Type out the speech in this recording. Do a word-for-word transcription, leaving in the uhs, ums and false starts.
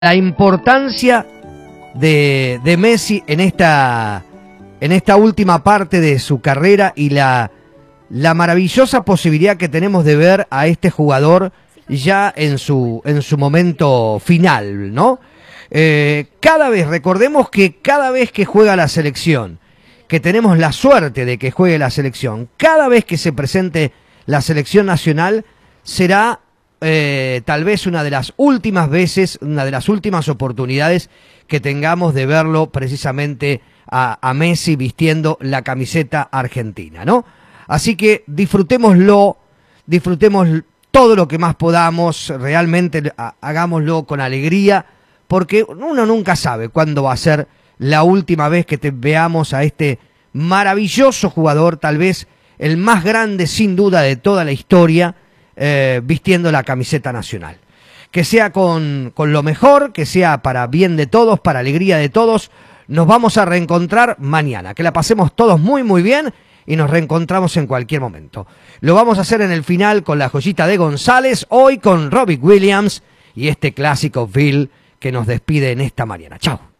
la importancia de, de Messi en esta, en esta última parte de su carrera y la, la maravillosa posibilidad que tenemos de ver a este jugador ya en su, en su momento final, ¿no? Eh, cada vez, recordemos que cada vez que juega la selección, que tenemos la suerte de que juegue la selección, cada vez que se presente la selección nacional, será eh, tal vez una de las últimas veces, una de las últimas oportunidades que tengamos de verlo precisamente a, a Messi vistiendo la camiseta argentina, ¿no? Así que disfrutémoslo, disfrutemos todo lo que más podamos, realmente hagámoslo con alegría, porque uno nunca sabe cuándo va a ser la última vez que te veamos a este maravilloso jugador, tal vez el más grande sin duda de toda la historia, eh, vistiendo la camiseta nacional. Que sea con, con lo mejor, que sea para bien de todos, para alegría de todos. Nos vamos a reencontrar mañana, que la pasemos todos muy muy bien y nos reencontramos en cualquier momento. Lo vamos a hacer en el final con la joyita de González, hoy con Robbie Williams y este clásico Phil que nos despide en esta mañana. Chao.